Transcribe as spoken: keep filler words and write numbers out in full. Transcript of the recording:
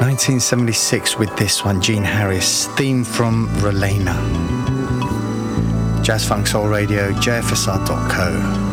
nineteen seventy-six with this one, Gene Harris, theme from Relena. Jazz Funk Soul Radio, J F S R dot co.